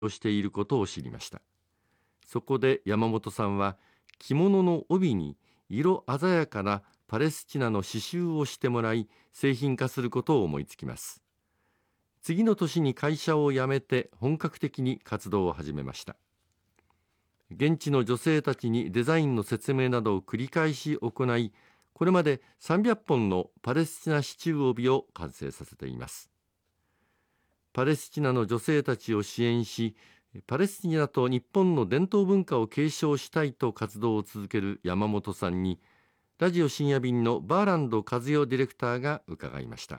をしていることを知りました。そこで山本さんは着物の帯に色鮮やかなパレスチナの刺繍をしてもらい製品化することを思いつきます。次の年に会社を辞めて本格的に活動を始めました。現地の女性たちにデザインの説明などを繰り返し行い、これまで300本のパレスチナ支柱帯を完成させています。パレスチナの女性たちを支援し、パレスチナと日本の伝統文化を継承したいと活動を続ける山本さんに、ラジオ深夜便のバーランド和代ディレクターが伺いました。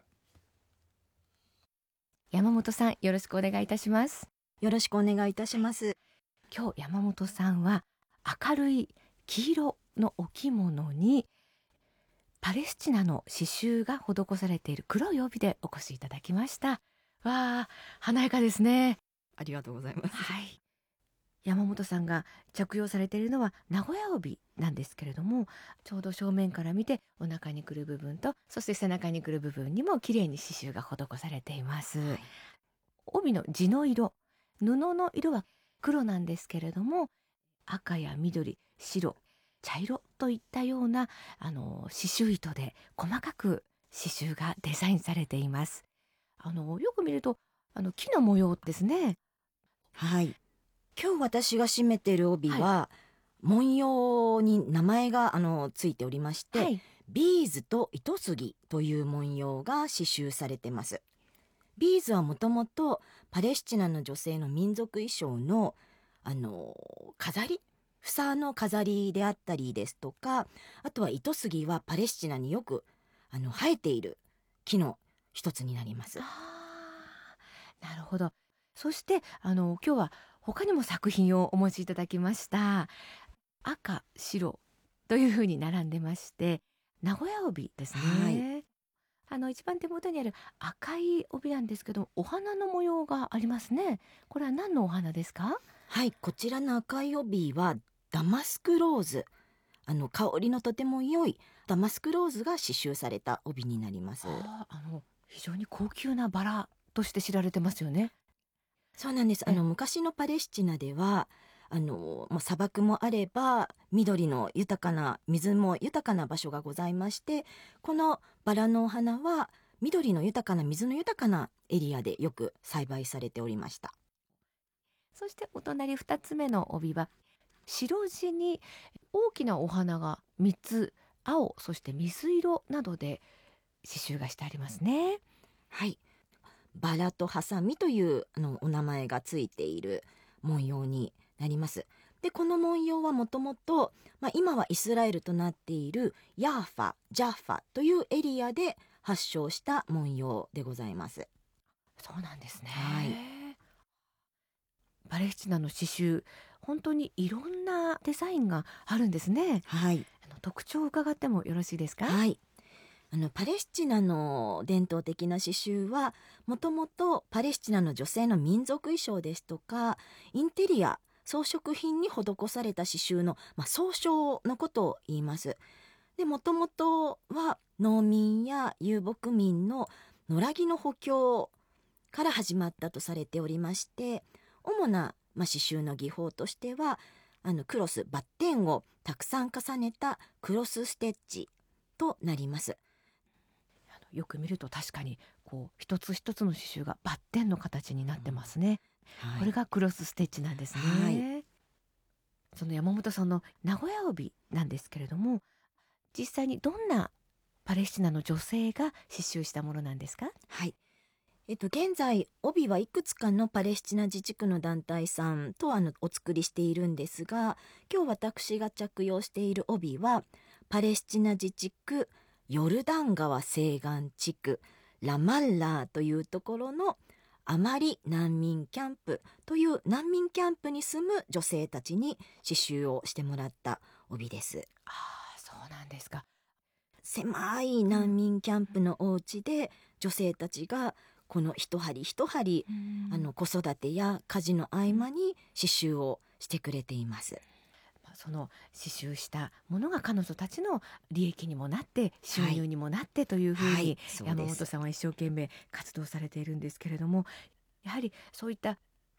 山本さん、よろしくお願いいたします。 よろしくお願いいたします。 今日山本さんは明るい黄色のお着物にパレスチナの刺繍が施されている黒い帯でお越しいただきました。わあ、華やかですね。 ありがとうございます。 はい。山本さんが着用されているのは名古屋帯なんですけれども、ちょうど正面から見てお腹に来る部分と、そして背中に来る部分にも綺麗に刺繍が施されています。はい、帯の地の色、布の色は黒なんですけれども、赤や緑、白、茶色といったような刺繍糸で細かく刺繍がデザインされています。よく見ると木の模様ですね。 はい。今日私が締めている帯は、文様に名前がついておりまして、ビーズと糸杉という文様が刺繍されてます。ビーズはもともとパレスチナの女性の民族衣装の飾り、房の飾りであったりですとか、あとは糸杉はパレスチナによく生えている木の一つになります。 なるほど。そして今日は他にも作品をお持ちいただきました。赤、白というふうに並んでまして、名古屋帯ですね。一番手元にある赤い帯なんですけど、お花の模様がありますね。これは何のお花ですか？ はい、こちらの赤い帯はダマスクローズ、香りのとても良いダマスクローズが刺繍された帯になります。 非常に高級なバラとして知られてますよね。 そうなんです。昔のパレスチナではもう砂漠もあれば緑の豊かな水も豊かな場所がございまして、このバラのお花は緑の豊かな水の豊かなエリアでよく栽培されておりました。 そしてお隣2つ目の帯は白地に大きなお花が3つ、青そして水色などで刺繍がしてありますね。 はい、バラとハサミというお名前がついている文様になります。でこの文様はもともと今はイスラエルとなっているヤーファ、ジャッファというエリアで発祥した文様でございます。 そうなんですね。 はい、 パレスチナの刺繍、本当にいろんなデザインがあるんですね。 はい、 特徴を伺ってもよろしいですか？ はい、パレスチナの伝統的な刺繍はもともとパレスチナの女性の民族衣装ですとかインテリア装飾品に施された刺繍の、総称のことを言います。でもともとは農民や遊牧民の野良着の補強から始まったとされておりまして、主な、刺繍の技法としてはクロス、バッテンをたくさん重ねたクロスステッチとなります。 よく見ると確かに一つ一つの刺繍がバッテンの形になってますね。これがクロスステッチなんですね。その山本さんの名古屋帯なんですけれども、実際にどんなパレスチナの女性が刺繍したものなんですか？ はい、現在帯はいくつかのパレスチナ自治区の団体さんとお作りしているんですが、今日私が着用している帯はパレスチナ自治区ヨルダン川西岸地区ラマッラーというところのアマリ難民キャンプという難民キャンプに住む女性たちに刺繍をしてもらった帯です。 そうなんですか。 狭い難民キャンプのお家で女性たちがこの一針一針子育てや家事の合間に刺繍をしてくれています。 その刺繍したものが彼女たちの利益にもなって収入にもなってというふうに山本さんは一生懸命活動されているんですけれども、やはりそういった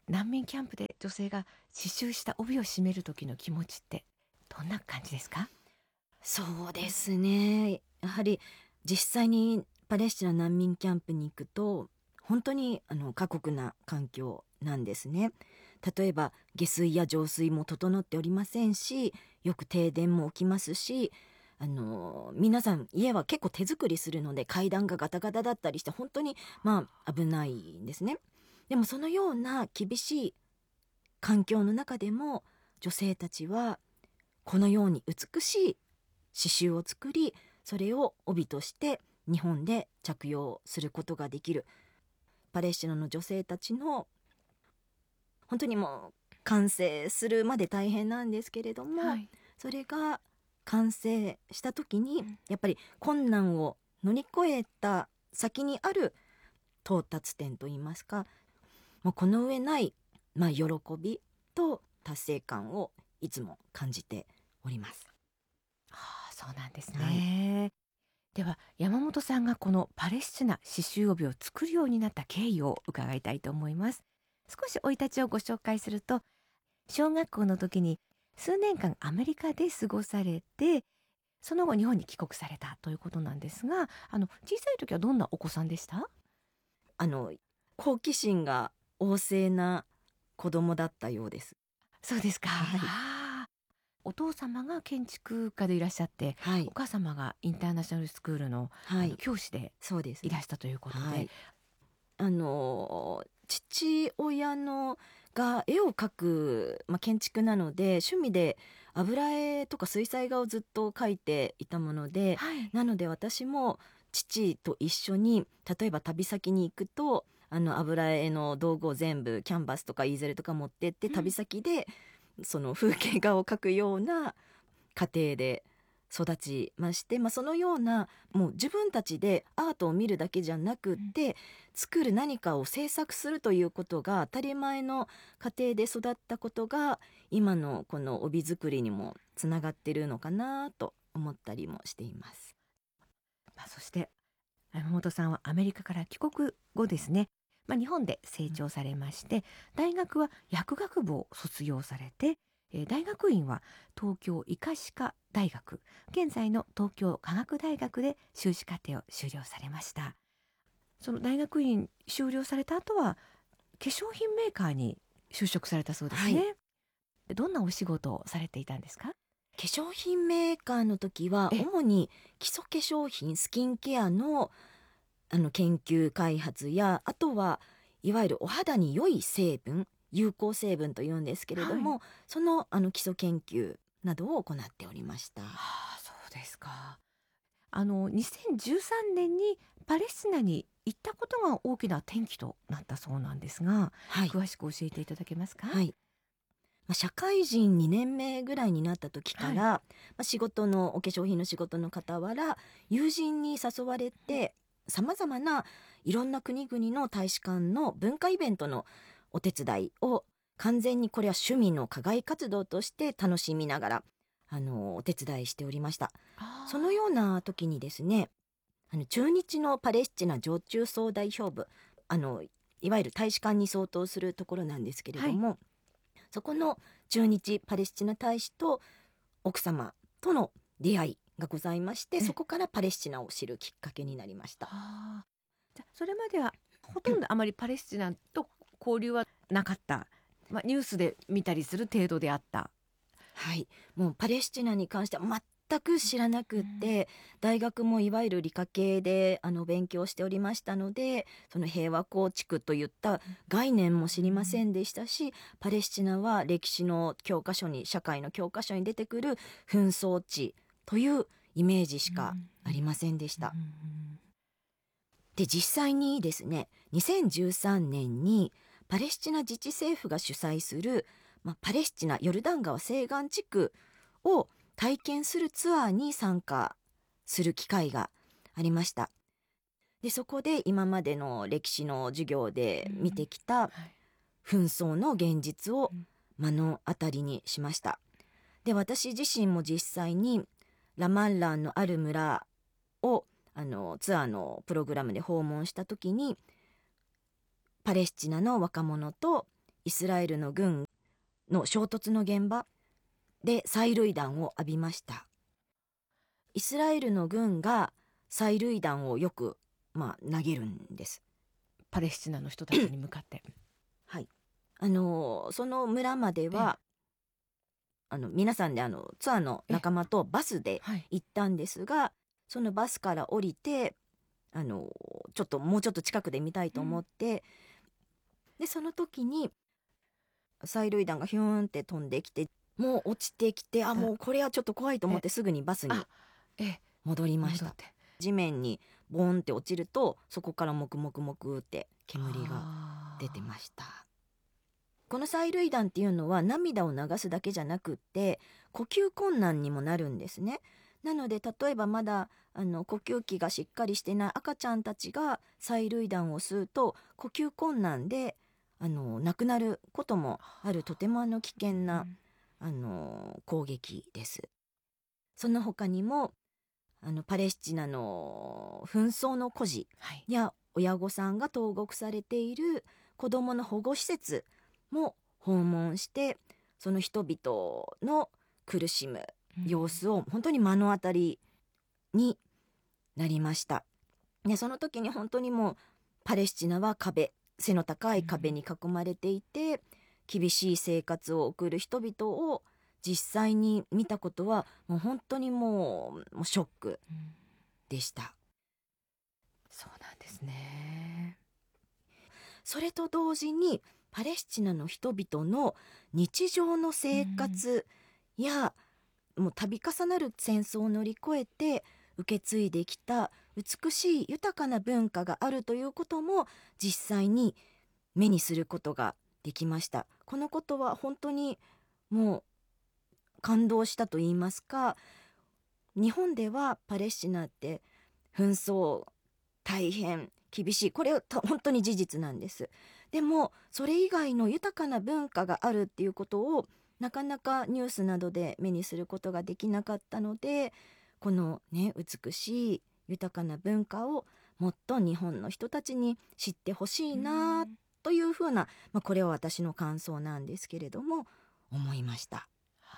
難民キャンプで女性が刺繍した帯を締める時の気持ちってどんな感じですか？ そうですね、やはり実際にパレスチナ難民キャンプに行くと本当に過酷な環境なんですね。例えば下水や浄水も整っておりませんし、よく停電も起きますし、皆さん家は結構手作りするので階段がガタガタだったりして本当に危ないんですね。でもそのような厳しい環境の中でも女性たちはこのように美しい刺繍を作り、それを帯として日本で着用することができるパレスチナの女性たちの本当にもう完成するまで大変なんですけれども、 はい、 それが完成した時にやっぱり困難を乗り越えた先にある到達点といいますか、もうこの上ない、喜びと達成感をいつも感じております。 そうなんですね、では山本さんがこのパレスチナ刺繍帯を作るようになった経緯を伺いたいと思います。少し生い立ちをご紹介すると、小学校の時に数年間アメリカで過ごされて、その後日本に帰国されたということなんですが、小さい時はどんなお子さんでした？ 好奇心が旺盛な子供だったようです。 そうですか、 はいお父様が建築家でいらっしゃって、 はいお母様がインターナショナルスクールの、 はい教師でそうですいらしたということで、 はい、父親が絵を描く、建築なので趣味で油絵とか水彩画をずっと描いていたもので、 はい、 なので私も父と一緒に例えば旅先に行くと油絵の道具を全部キャンバスとかイーゼルとか持ってって、旅先でその風景画を描くような家庭で育ちまして、そのようなもう自分たちでアートを見るだけじゃなくって、作る何かを制作するということが当たり前の家庭で育ったことが今のこの帯作りにもつながってるのかなと思ったりもしています。 そして山本さんはアメリカから帰国後ですね、日本で成長されまして、大学は薬学部を卒業されて、大学院は東京医科歯科大学、現在の東京科学大学で修士課程を修了されました。その大学院修了された後は化粧品メーカーに就職されたそうですね、どんなお仕事をされていたんですか？ 化粧品メーカーの時は主に基礎化粧品スキンケアの研究開発や、あとはいわゆるお肌に良い成分、有効成分というんですけれども、その基礎研究などを行っておりました。 そうですか。2013年にパレスチナに行ったことが大きな転機となったそうなんですが、 はい、 詳しく教えていただけますか？ はい、社会人2年目ぐらいになった時から、仕事のお化粧品の仕事の傍ら友人に誘われてさまざまないろんな国々の大使館の文化イベントのお手伝いを完全にこれは趣味の課外活動として楽しみながらお手伝いしておりました。そのような時にですね、駐日のパレスチナ常駐総代表部、いわゆる大使館に相当するところなんですけれども、そこの駐日パレスチナ大使と奥様との出会いがございまして、そこからパレスチナを知るきっかけになりました。 じゃそれまではほとんどあまりパレスチナと交流はなかった、ニュースで見たりする程度であった。 はい、もうパレスチナに関しては全く知らなくって、大学もいわゆる理科系で勉強しておりましたので、その平和構築といった概念も知りませんでしたし、パレスチナは歴史の教科書に、社会の教科書に出てくる紛争地というイメージしかありませんでした。で、実際にですね、2013年にパレスチナ自治政府が主催する、パレスチナヨルダン川西岸地区を体験するツアーに参加する機会がありました。で、そこで今までの歴史の授業で見てきた紛争の現実を目の当たりにしました。で、私自身も実際にラマンランのある村をツアーのプログラムで訪問した時に、パレスチナの若者とイスラエルの軍の衝突の現場で催涙弾を浴びました。イスラエルの軍が催涙弾をよく、投げるんです。 パレスチナの人たちに向かってはい、その村までは皆さんでツアーの仲間とバスではい行ったんですが、そのバスから降りてちょっともうちょっと近くで見たいと思って、でその時に催涙弾がヒューンって飛んできて、もう落ちてきて、もうこれはちょっと怖いと思ってすぐにバスに戻りました。 戻って地面にボーンって落ちると、そこからモクモクモクって煙が出てました。この催涙弾っていうのは涙を流すだけじゃなくって呼吸困難にもなるんですね。なので例えばまだ呼吸器がしっかりしてない赤ちゃんたちが催涙弾を吸うと呼吸困難で亡くなることもある、とても危険な、攻撃です。その他にもパレスチナの紛争の孤児はいや親御さんが投獄されている子どもの保護施設も訪問して、その人々の苦しむ様子を本当に目の当たりになりました。でその時に本当にもうパレスチナは背の高い壁に囲まれていて、厳しい生活を送る人々を実際に見たことはもう本当にもうショックでした。 そうなんですね。 それと同時にパレスチナの人々の日常の生活や、もう度重なる戦争を乗り越えて受け継いできた美しい豊かな文化があるということも実際に目にすることができました。このことは本当にもう感動したと言いますか、日本ではパレスチナって紛争大変厳しい、これは本当に事実なんです。でもそれ以外の豊かな文化があるっていうことをなかなかニュースなどで目にすることができなかったので、このね美しい豊かな文化をもっと日本の人たちに知ってほしいなというふうな、これは私の感想なんですけれども思いました。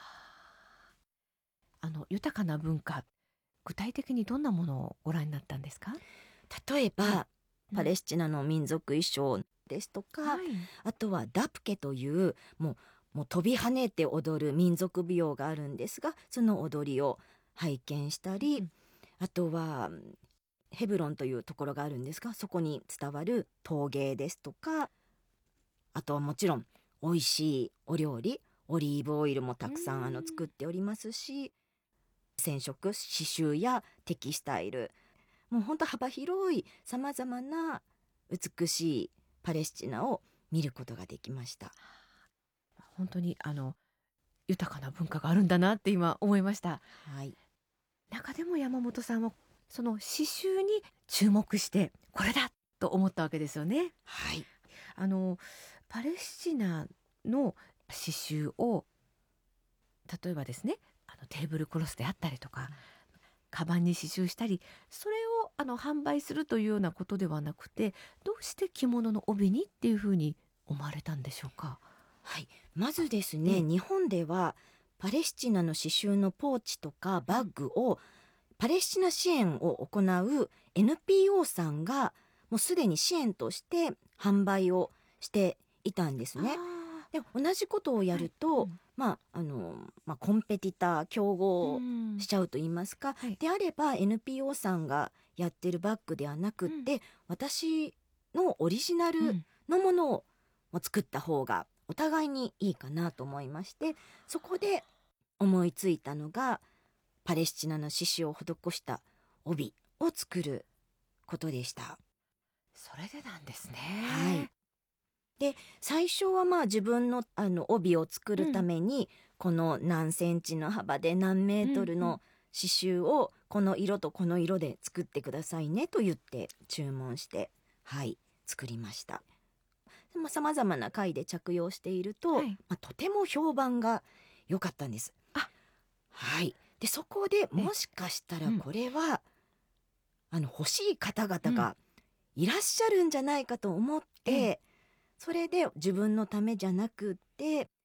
豊かな文化、具体的にどんなものをご覧になったんですか？ 例えば、パレスチナの民族衣装ですとか、 はいあとはダプケというもう飛び跳ねて踊る民族舞踊があるんですが、その踊りを拝見したり、あとはヘブロンというところがあるんですが、そこに伝わる陶芸ですとか、あとはもちろん美味しいお料理、オリーブオイルもたくさん作っておりますし、染色刺繍やテキスタイル、もう本当幅広いさまざまな美しいパレスチナを見ることができました。 本当に豊かな文化があるんだなって今思いました。 はい、 中でも山本さんはその刺繍に注目してこれだと思ったわけですよね。 はい、 パレスチナの刺繍を例えばですね、テーブルクロスであったりとか、カバンに刺繍したり、それを販売するというようなことではなくて、どうして着物の帯にっていうふうに思われたんでしょうか？ はい、まずですね、日本ではパレスチナの刺繍のポーチとかバッグをパレスチナ支援を行う NPO さんがもうすでに支援として販売をしていたんですね。で同じことをやると、コンペティター競合しちゃうと言いますか、であれば NPO さんがやってるバッグではなくって、私のオリジナルのものを作った方がお互いにいいかなと思いまして、そこで思いついたのがパレスチナの刺繍を施した帯を作ることでした。 それでなんですね。 はい。で最初は自分の帯を作るために、この何センチの幅で何メートルの刺繍をこの色とこの色で作ってくださいねと言って注文して、作りました。さまざまな回で着用していると、とても評判が良かったんです。でそこでもしかしたらこれは、欲しい方々がいらっしゃるんじゃないかと思って、 それで自分のためじゃなくって